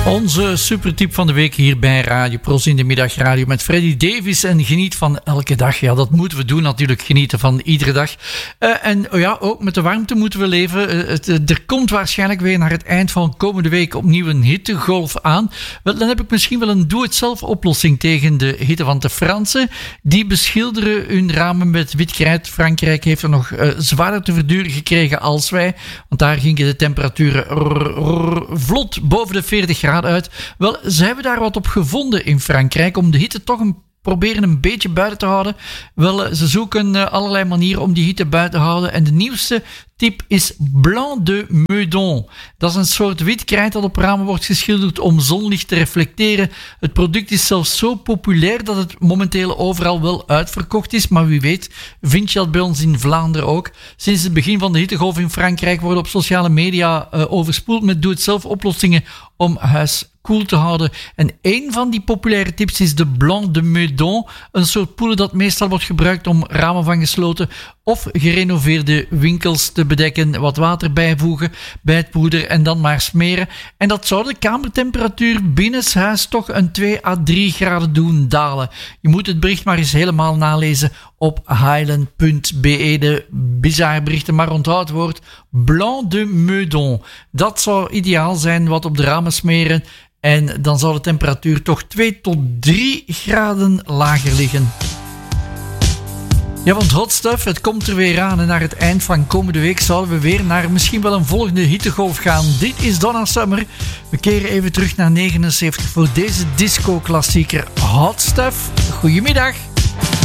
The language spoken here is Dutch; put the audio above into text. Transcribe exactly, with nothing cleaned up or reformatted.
Onze supertip van de week hier bij Radio Pros in de middagradio met Freddy Davies. En geniet van elke dag. Ja, dat moeten we doen natuurlijk. Genieten van iedere dag. Uh, en oh ja, ook met de warmte moeten we leven. Uh, het, uh, er komt waarschijnlijk weer naar het eind van komende week opnieuw een hittegolf aan. Wel, dan heb ik misschien wel een doe-het-zelf oplossing tegen de hitte van de Fransen. Die beschilderen hun ramen met wit krijt. Frankrijk heeft er nog uh, zwaarder te verduren gekregen als wij. Want daar gingen de temperaturen rrr, rrr, vlot boven de veertig graden uit. Wel, ze hebben daar wat op gevonden in Frankrijk om de hitte toch een proberen een beetje buiten te houden. Wel, ze zoeken uh, allerlei manieren om die hitte buiten te houden. En de nieuwste tip is Blanc de Meudon. Dat is een soort wit krijt dat op ramen wordt geschilderd om zonlicht te reflecteren. Het product is zelfs zo populair dat het momenteel overal wel uitverkocht is. Maar wie weet vind je dat bij ons in Vlaanderen ook. Sinds het begin van de hittegolf in Frankrijk worden op sociale media uh, overspoeld met doe-het-zelf oplossingen om huis koel te houden. En één van die populaire tips is de Blanc de Meudon. Een soort poeder dat meestal wordt gebruikt om ramen van gesloten of gerenoveerde winkels te bedekken. Wat water bijvoegen bij het poeder en dan maar smeren. En dat zou de kamertemperatuur binnenshuis toch een twee à drie graden doen dalen. Je moet het bericht maar eens helemaal nalezen op highland punt b e. De bizarre berichten, maar onthoud het woord Blanc de Meudon. Dat zou ideaal zijn, wat op de ramen smeren. En dan zou de temperatuur toch twee tot drie graden lager liggen. Ja, want hot stuff, het komt er weer aan. En naar het eind van komende week zouden we weer naar misschien wel een volgende hittegolf gaan. Dit is Donna Summer. We keren even terug naar negenenzeventig voor deze disco-klassieker Hot Stuff. Goedemiddag.